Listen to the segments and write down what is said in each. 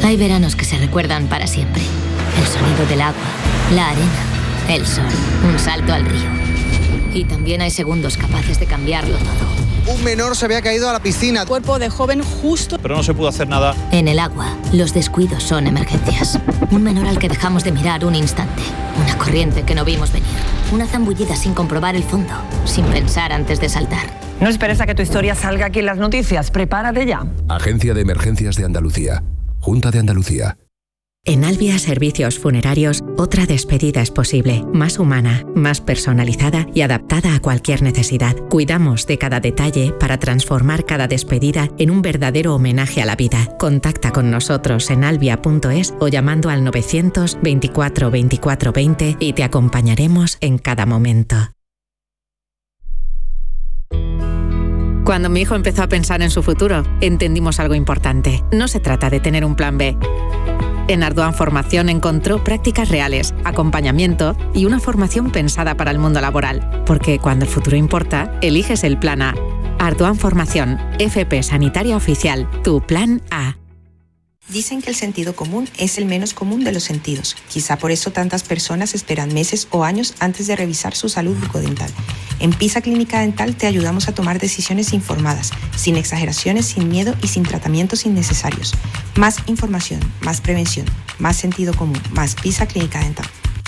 Hay veranos que se recuerdan para siempre. El sonido del agua, la arena, el sol, un salto al río. Y también hay segundos capaces de cambiarlo todo. Un menor se había caído a la piscina. Cuerpo de joven justo. Pero no se pudo hacer nada. En el agua, los descuidos son emergencias. Un menor al que dejamos de mirar un instante. Una corriente que no vimos venir. Una zambullida sin comprobar el fondo. Sin pensar antes de saltar. No esperes a que tu historia salga aquí en las noticias. Prepárate ya. Agencia de Emergencias de Andalucía. Junta de Andalucía. En Albia Servicios Funerarios, otra despedida es posible, más humana, más personalizada y adaptada a cualquier necesidad. Cuidamos de cada detalle para transformar cada despedida en un verdadero homenaje a la vida. Contacta con nosotros en albia.es o llamando al 924 24 20 y te acompañaremos en cada momento. Cuando mi hijo empezó a pensar en su futuro, entendimos algo importante. No se trata de tener un plan B. En Ardoan Formación encontró prácticas reales, acompañamiento y una formación pensada para el mundo laboral. Porque cuando el futuro importa, eliges el plan A. Ardoan Formación, FP Sanitaria Oficial, tu plan A. Dicen que el sentido común es el menos común de los sentidos. Quizá por eso tantas personas esperan meses o años antes de revisar su salud bucodental. En Pisa Clínica Dental te ayudamos a tomar decisiones informadas, sin exageraciones, sin miedo y sin tratamientos innecesarios. Más información, más prevención, más sentido común, más Pisa Clínica Dental.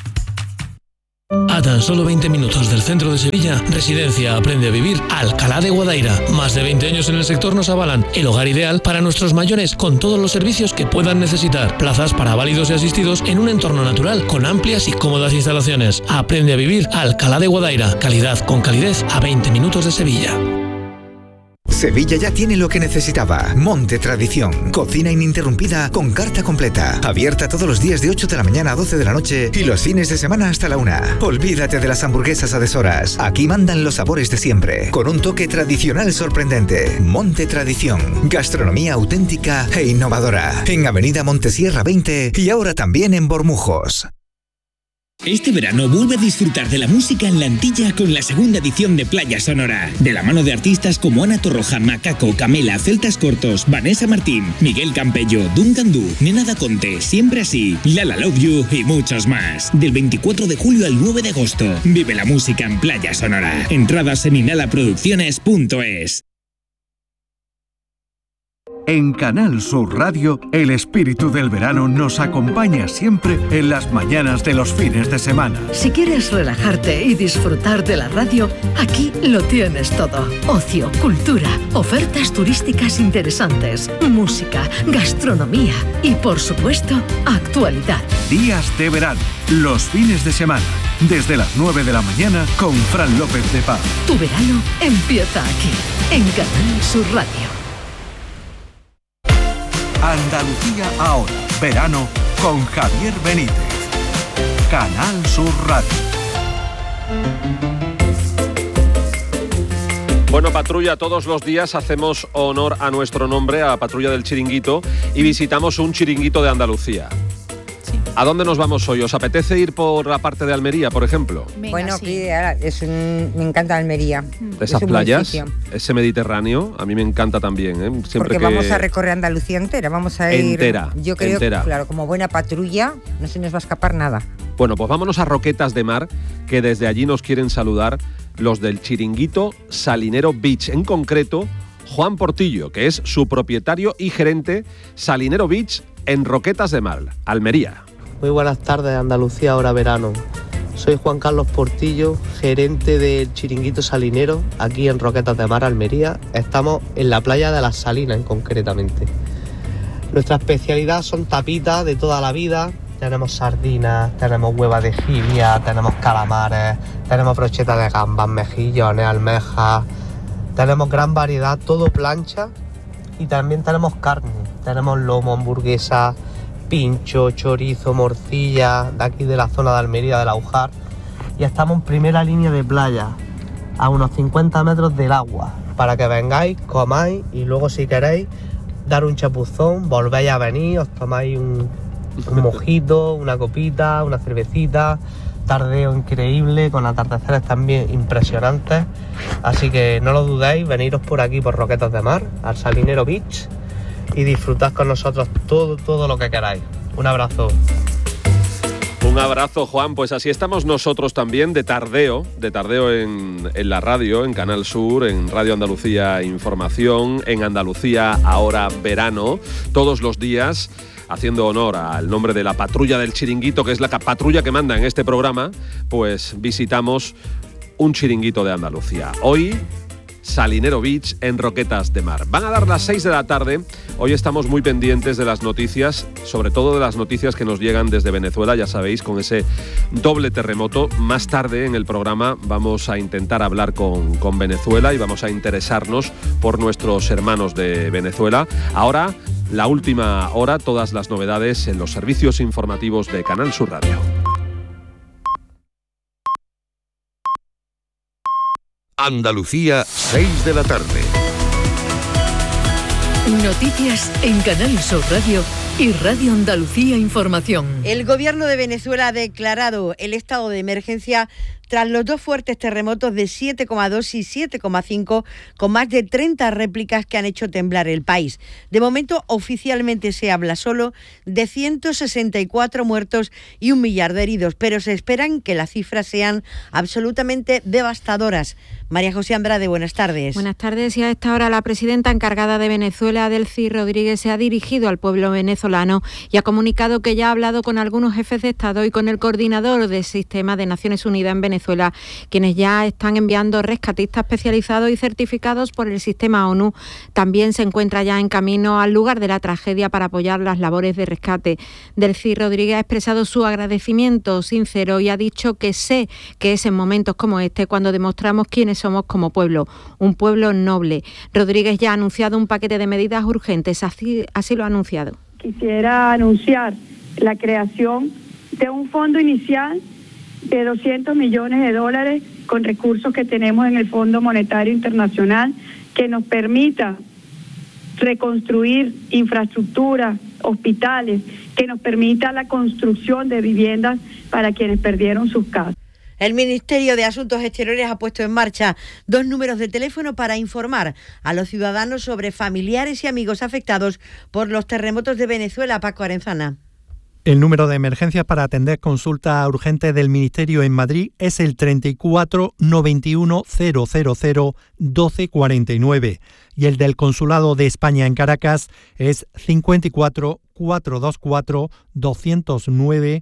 A tan solo 20 minutos del centro de Sevilla, Residencia Aprende a Vivir Alcalá de Guadaira. Más de 20 años en el sector nos avalan. El hogar ideal para nuestros mayores con todos los servicios que puedan necesitar. Plazas para válidos y asistidos en un entorno natural con amplias y cómodas instalaciones. Aprende a Vivir Alcalá de Guadaira. Calidad con calidez a 20 minutos de Sevilla. Sevilla ya tiene lo que necesitaba. Monte Tradición. Cocina ininterrumpida con carta completa. Abierta todos los días de 8 de la mañana a 12 de la noche y los fines de semana hasta la 1. Olvídate de las hamburguesas a deshoras. Aquí mandan los sabores de siempre. Con un toque tradicional sorprendente. Monte Tradición. Gastronomía auténtica e innovadora. En Avenida Montesierra 20 y ahora también en Bormujos. Este verano vuelve a disfrutar de la música en la Antilla con la segunda edición de Playa Sonora. De la mano de artistas como Ana Torroja, Macaco, Camela, Celtas Cortos, Vanessa Martín, Miguel Campello, Duncan Du, Nena Da Conte, Siempre Así, Lala Love You y muchos más. Del 24 de julio al 9 de agosto. Vive la música en Playa Sonora. Entradas en inhalaproducciones.es. En Canal Sur Radio, el espíritu del verano nos acompaña siempre en las mañanas de los fines de semana. Si quieres relajarte y disfrutar de la radio, aquí lo tienes todo. Ocio, cultura, ofertas turísticas interesantes, música, gastronomía y, por supuesto, actualidad. Días de verano, los fines de semana, desde las 9 de la mañana con Fran López de Paz. Tu verano empieza aquí, en Canal Sur Radio. Andalucía ahora, verano con Javier Benítez. Canal Sur Radio. Bueno, Patrulla, todos los días hacemos honor a nuestro nombre, a Patrulla del Chiringuito, y visitamos un chiringuito de Andalucía. ¿A dónde nos vamos hoy? ¿Os apetece ir por la parte de Almería, por ejemplo? Venga, bueno, sí. Me encanta Almería. De esas playas, ese Mediterráneo, a mí me encanta también. Siempre porque vamos a recorrer Andalucía entera, vamos a ir... Entera, yo creo entera. Que, claro, como buena patrulla, no se nos va a escapar nada. Bueno, pues vámonos a Roquetas de Mar, que desde allí nos quieren saludar los del chiringuito Salinero Beach, en concreto Juan Portillo, que es su propietario y gerente. Salinero Beach en Roquetas de Mar, Almería. Muy buenas tardes, Andalucía, ahora verano. Soy Juan Carlos Portillo, gerente del Chiringuito Salinero, aquí en Roquetas de Mar, Almería. Estamos en la playa de Las Salinas, concretamente. Nuestra especialidad son tapitas de toda la vida. Tenemos sardinas, tenemos huevas de jibia, tenemos calamares, tenemos brochetas de gambas, mejillones, almejas. Tenemos gran variedad, todo plancha. Y también tenemos carne. Tenemos lomo, hamburguesa, pincho, chorizo, morcilla, de aquí de la zona de Almería, del Aujar. Y estamos en primera línea de playa, a unos 50 metros del agua, para que vengáis, comáis y luego, si queréis dar un chapuzón, volvéis a venir, os tomáis un mojito, una copita, una cervecita. Tardeo increíble, con atardeceres también impresionantes. Así que no lo dudéis, veniros por aquí, por Roquetas de Mar, al Salinero Beach. y disfrutad con nosotros todo lo que queráis. Un abrazo. Un abrazo, Juan. Pues así estamos nosotros también de tardeo en la radio, en Canal Sur, en Radio Andalucía Información, en Andalucía Ahora Verano, todos los días, haciendo honor al nombre de la patrulla del chiringuito, que es la patrulla que manda en este programa, pues visitamos un chiringuito de Andalucía. Hoy, Salinero Beach, en Roquetas de Mar. Van a dar las 6 de la tarde. Hoy estamos muy pendientes de las noticias, sobre todo de las noticias que nos llegan desde Venezuela, ya sabéis, con ese doble terremoto. Más tarde en el programa vamos a intentar hablar con Venezuela y vamos a interesarnos por nuestros hermanos de Venezuela. Ahora, la última hora, todas las novedades en los servicios informativos de Canal Sur Radio. Andalucía, 6 de la tarde. Noticias en Canal Sur Radio y Radio Andalucía Información. El gobierno de Venezuela ha declarado el estado de emergencia tras los dos fuertes terremotos de 7,2 y 7,5, con más de 30 réplicas que han hecho temblar el país. De momento, oficialmente se habla solo de 164 muertos y 1 millar de heridos, pero se esperan que las cifras sean absolutamente devastadoras. María José Andrade, buenas tardes. Buenas tardes. Y a esta hora la presidenta encargada de Venezuela, Delcy Rodríguez, se ha dirigido al pueblo venezolano y ha comunicado que ya ha hablado con algunos jefes de Estado y con el coordinador del sistema de Naciones Unidas en Venezuela, quienes ya están enviando rescatistas especializados y certificados por el sistema ONU. También se encuentra ya en camino al lugar de la tragedia para apoyar las labores de rescate. Delcy Rodríguez ha expresado su agradecimiento sincero y ha dicho que sé que es en momentos como este cuando demostramos quiénes somos como pueblo, un pueblo noble. Rodríguez ya ha anunciado un paquete de medidas urgentes, así lo ha anunciado. Quisiera anunciar la creación de un fondo inicial de $200 millones con recursos que tenemos en el Fondo Monetario Internacional que nos permita reconstruir infraestructura, hospitales, que nos permita la construcción de viviendas para quienes perdieron sus casas. El Ministerio de Asuntos Exteriores ha puesto en marcha 2 números de teléfono para informar a los ciudadanos sobre familiares y amigos afectados por los terremotos de Venezuela. Paco Arenzana. El número de emergencias para atender consulta urgente del Ministerio en Madrid es el 34 91 000 1249 y el del Consulado de España en Caracas es 54 424 209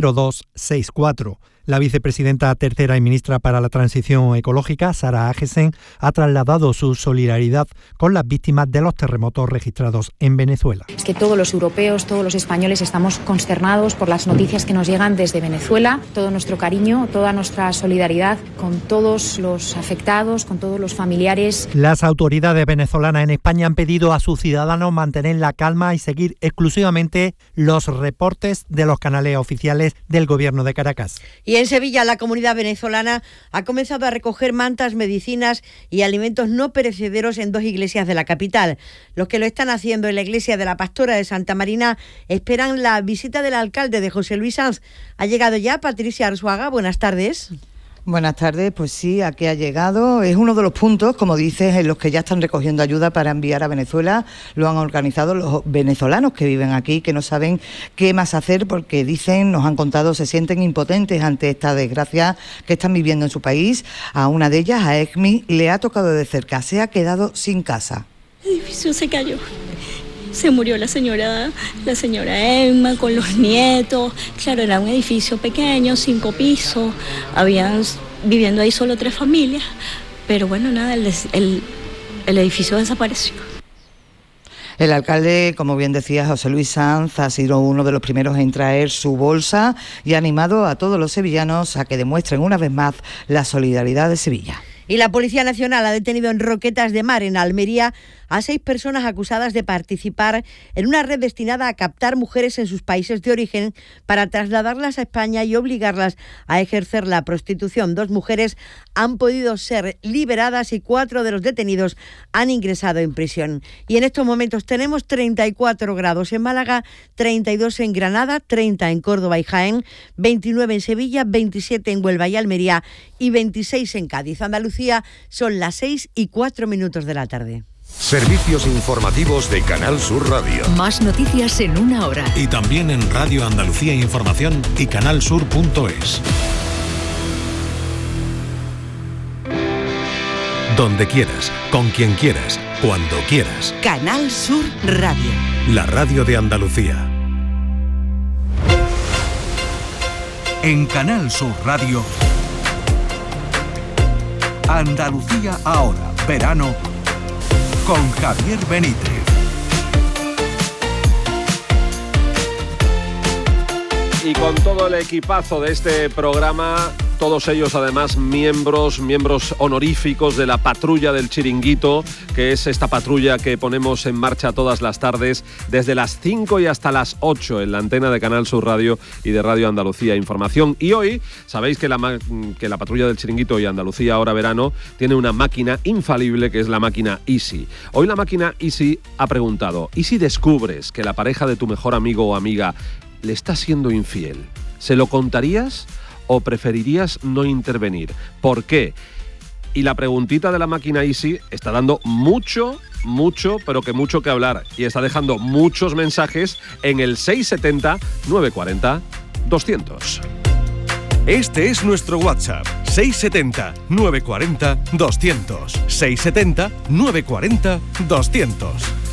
0264. La vicepresidenta tercera y ministra para la Transición Ecológica, Sara Agesen, ha trasladado su solidaridad con las víctimas de los terremotos registrados en Venezuela. Es que todos los europeos, todos los españoles estamos consternados por las noticias que nos llegan desde Venezuela. Todo nuestro cariño, toda nuestra solidaridad con todos los afectados, con todos los familiares. Las autoridades venezolanas en España han pedido a sus ciudadanos mantener la calma y seguir exclusivamente los reportes de los canales oficiales del Gobierno de Caracas. Y en Sevilla, la comunidad venezolana ha comenzado a recoger mantas, medicinas y alimentos no perecederos en 2 iglesias de la capital. Los que lo están haciendo en la iglesia de la Pastora de Santa Marina esperan la visita del alcalde de José Luis Sanz. Ha llegado ya Patricia Arzuaga. Buenas tardes. Buenas tardes, pues sí, aquí ha llegado. Es uno de los puntos, como dices, en los que ya están recogiendo ayuda para enviar a Venezuela. Lo han organizado los venezolanos que viven aquí, que no saben qué más hacer porque dicen, nos han contado, se sienten impotentes ante esta desgracia que están viviendo en su país. A una de ellas, a Esmi, le ha tocado de cerca, se ha quedado sin casa. El edificio se cayó. Se murió la señora Emma con los nietos. Claro, era un edificio pequeño, 5 pisos. Habían viviendo ahí solo 3 familias. Pero bueno, nada, el edificio desapareció. El alcalde, como bien decía José Luis Sanz, ha sido uno de los primeros en traer su bolsa y ha animado a todos los sevillanos a que demuestren una vez más la solidaridad de Sevilla. Y la Policía Nacional ha detenido en Roquetas de Mar, en Almería, a 6 personas acusadas de participar en una red destinada a captar mujeres en sus países de origen para trasladarlas a España y obligarlas a ejercer la prostitución. 2 mujeres han podido ser liberadas y 4 de los detenidos han ingresado en prisión. Y en estos momentos tenemos 34 grados en Málaga, 32 en Granada, 30 en Córdoba y Jaén, 29 en Sevilla, 27 en Huelva y Almería y 26 en Cádiz. Andalucía, son las 6:04 de la tarde. Servicios informativos de Canal Sur Radio. Más noticias en una hora. Y también en Radio Andalucía Información y canalsur.es. Donde quieras, con quien quieras, cuando quieras. Canal Sur Radio. La radio de Andalucía. En Canal Sur Radio, Andalucía ahora, verano, con Javier Benítez. Y con todo el equipazo de este programa, todos ellos además miembros honoríficos de la patrulla del Chiringuito, que es esta patrulla que ponemos en marcha todas las tardes desde las 5 y hasta las 8 en la antena de Canal Sur Radio y de Radio Andalucía Información. Y hoy sabéis que la patrulla del Chiringuito y Andalucía ahora verano tiene una máquina infalible, que es la máquina Easy. Hoy la máquina Easy ha preguntado: ¿y si descubres que la pareja de tu mejor amigo o amiga le está siendo infiel? ¿Se lo contarías o preferirías no intervenir? ¿Por qué? Y la preguntita de la máquina Easy está dando mucho, pero que mucho que hablar, y está dejando muchos mensajes en el 670-940-200. Este es nuestro WhatsApp, 670-940-200. 670-940-200.